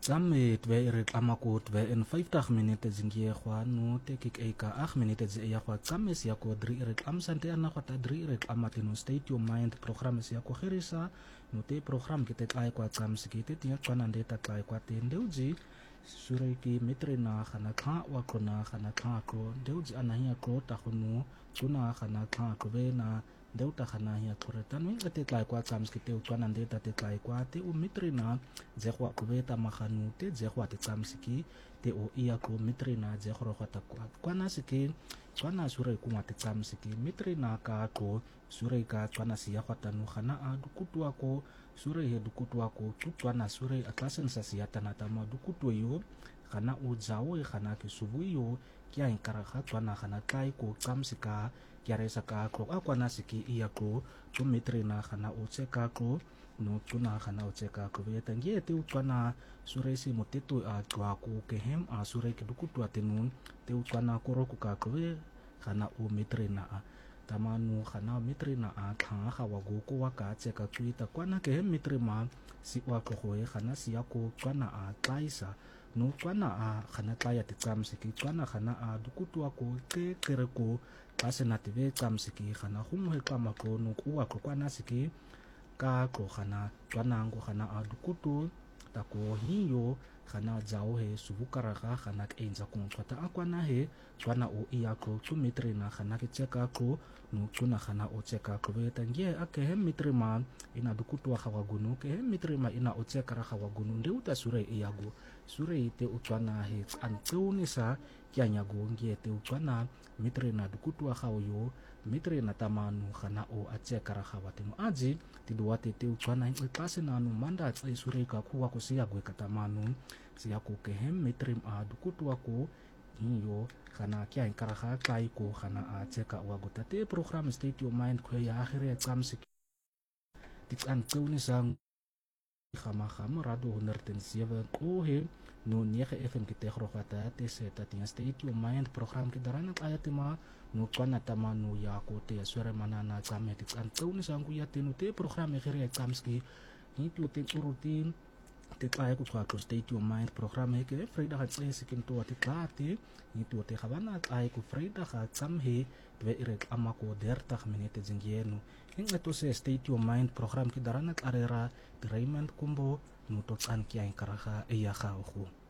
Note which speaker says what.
Speaker 1: Samme twee reklama twee in 50 minuten zingie kwa no te kik eka 8 minuten zi ya kwa samme si yako 3 reklam sante ana kwa ta 3 reklama tino state your mind program si yako kherisa no te program kite tlai kwa sam si kite tia kwa nande ta tlai kwa te ndeuji sure ki mitre na khana kha wa kona khana kha ko ndeuji anahia ko ta khunu tuna khana kha ko be na deuta khana hia khoretan wi te tlai kwa sam si kite kwa nande ta te tlai kwa te u mitre na je kwa kubeta makhanu te je kwa te tsamsiki te o iya ko mitri na je khoro khata kwa na siki kwa na sure ku mate tsamsiki mitri na ka ko sure ka kwa na siya khata no khana a dukutwa ko sure he dukutwa ko kwa na sure atlasen sa siya tanata ma dukutwa yo khana o jawo e khana ke subu yo kya inkara kha kwa na khana kai ko tsamsika kya resa ka ko kwa na siki iya ko tu mitri na khana o cheka ko no tuna khana ucheka ko beta ngie te utwana sure si moteto a twa ko kehem a sure ke dukutu atenun te utwana koro ku ka ko khana u mitrina a tamanu khana mitrina a khanga khawa go ko wa ka cheka tuita kwana ke mitrima si wa ko ho khana si yako kwana a tlaisa no kwana a khana tlaya te tsamsiki kwana khana a dukutu ako ke kere ko pasena te be tsamsiki khana humwe kama ko no ku wa ko kwana siki ka ko khana twanango khana adukutu tako hiyo khana jao he subukara ka khana enza ko twata akwana he twana o iya ko tu mitre na khana ke cheka ko no tuna khana o cheka ko beta ngie ake he mitre ma ina dukutu khawa gunu ke he mitre ma ina o cheka ra khawa gunu ndeuta sure iyago sure ite utwana he antuni sa kyanya go ngie te utwana mitre na dukutu khawo yo mitre na tamanu khana o acheka ra khawa tino aji tidua te utwana in klase na no manda tsai sure ka kuwa ko sia gwe katamanu sia ko ke hem mitrim a dukutu ako niyo khana kya inkara kha kai ko khana a cheka wa gota te program state your mind ko ya akhire tsamsi tik an tuni sang khama khama rado 107 ko he no niege fm ki te khrokhata te se ta tin state your mind program ki darana ayatima no kwana tamanu ya ko te sore manana tsame tik an tuni sang ku ya te no te program e khire tsamski ni tu te urutin te tlae ku kwa state your mind program e ke freida ha tse sikin to te tlate ni tu te khabana tlae ku freida ha tsam he dwe irek amako 30 minute zingienu inga to se state your mind program ki darana arera Raymond Kumbo no to tsan ki ai karaha e ya kha